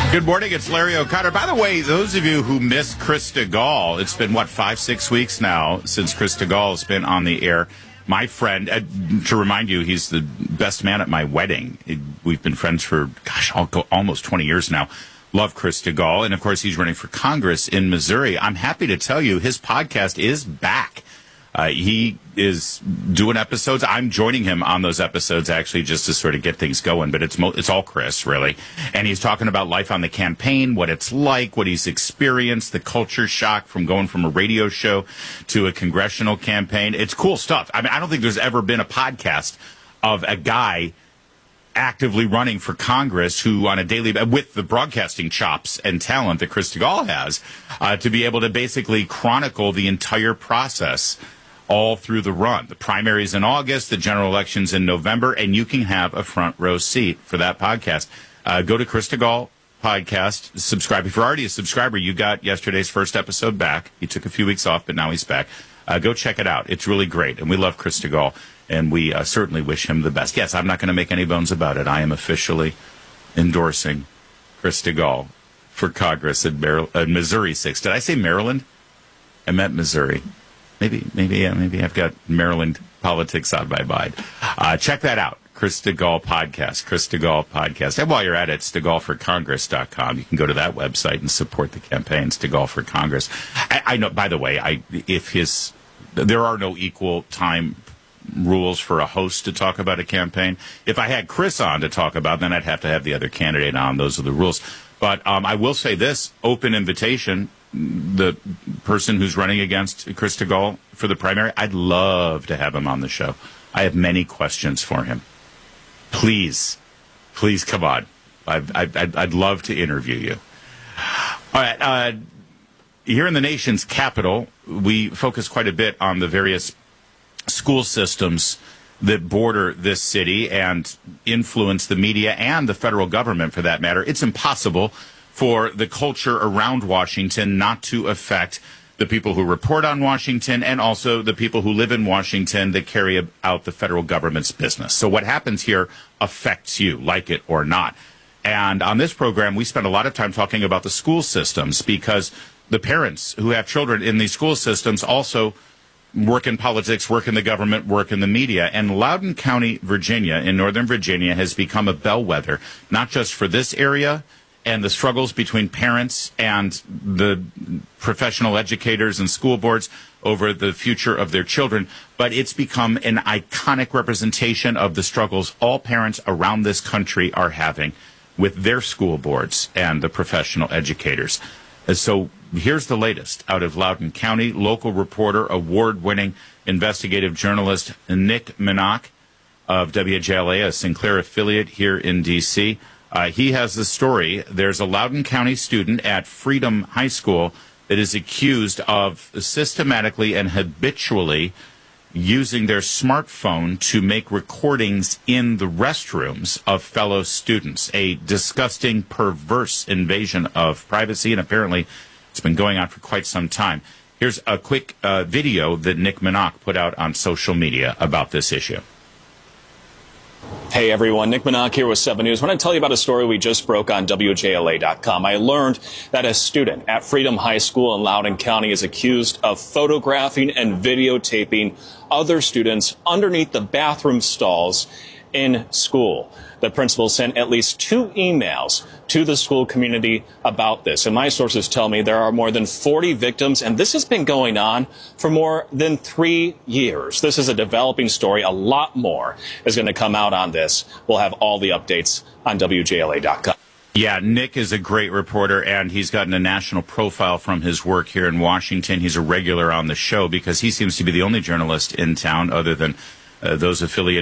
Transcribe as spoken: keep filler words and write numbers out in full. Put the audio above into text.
Good morning, it's Larry O'Connor. By the way, those of you who missed Chris DeGaulle, it's been, what, five, six weeks now since Chris DeGaulle has been on the air. My friend, uh, to remind you, he's the best man at my wedding. We've been friends for, gosh, almost twenty years now. Love Chris DeGaulle. And, of course, he's running for Congress in Missouri. I'm happy to tell you his podcast is back. Uh, he is doing episodes. I'm joining him on those episodes, actually, just to sort of get things going. But it's mo- it's all Chris, really. And he's talking about life on the campaign, what it's like, what he's experienced, the culture shock from going from a radio show to a congressional campaign. It's cool stuff. I mean, I don't think there's ever been a podcast of a guy actively running for Congress who on a daily, with the broadcasting chops and talent that Chris DeGaulle has, uh, to be able to basically chronicle the entire process all through the run. The primaries in August, the general elections in November, and you can have a front row seat for that podcast. Uh, go to Chris DeGaulle podcast, subscribe. If you're already a subscriber, you got yesterday's first episode back. He took a few weeks off, but now he's back. Uh, go check it out. It's really great, and we love Chris DeGaulle, and we uh, certainly wish him the best. Yes, I'm not going to make any bones about it. I am officially endorsing Chris DeGaulle for Congress in Mar- uh, Missouri six. Did I say Maryland? I meant Missouri. Maybe, maybe, yeah, maybe I've got Maryland politics on my mind. Uh, check that out. Chris DeGaulle podcast, Chris DeGaulle podcast. And while you're at it, it's DeGaulle for Congress dot com. You can go to that website and support the campaigns, DeGaulle for Congress. I, I know, by the way, I, if his, there are no equal time rules for a host to talk about a campaign. If I had Chris on to talk about, then I'd have to have the other candidate on. Those are the rules. But um, I will say this, open invitation. The person who's running against Chris DeGaulle for the primary, I'd love to have him on the show. I have many questions for him. Please, please come on. I'd, I'd, I'd love to interview you. All right. Uh, here in the nation's capital, we focus quite a bit on the various school systems that border this city and influence the media and the federal government, for that matter. It's impossible for the culture around Washington not to affect the people who report on Washington and also the people who live in Washington that carry out the federal government's business. So what happens here affects you, like it or not. And on this program, we spend a lot of time talking about the school systems because the parents who have children in these school systems also work in politics, work in the government, work in the media. And Loudoun County, Virginia, in Northern Virginia, has become a bellwether, not just for this area and the struggles between parents and the professional educators and school boards over the future of their children, but it's become an iconic representation of the struggles all parents around this country are having with their school boards and the professional educators. And so here's the latest out of Loudoun County. Local reporter, award-winning investigative journalist Nick Minock of W J L A, a Sinclair affiliate here in D C, Uh, he has the story. There's a Loudoun County student at Freedom High School that is accused of systematically and habitually using their smartphone to make recordings in the restrooms of fellow students. A disgusting, perverse invasion of privacy, and apparently it's been going on for quite some time. Here's a quick uh, video that Nick Minock put out on social media about this issue. Hey everyone, Nick Minock here with seven News. I want to tell you about a story we just broke on W J L A dot com. I learned that a student at Freedom High School in Loudoun County is accused of photographing and videotaping other students underneath the bathroom stalls in school. The principal sent at least two emails to the school community about this. And my sources tell me there are more than forty victims, and this has been going on for more than three years. This is a developing story. A lot more is going to come out on this. We'll have all the updates on W J L A dot com. Yeah, Nick is a great reporter, and he's gotten a national profile from his work here in Washington. He's a regular on the show because he seems to be the only journalist in town other than uh, those affiliated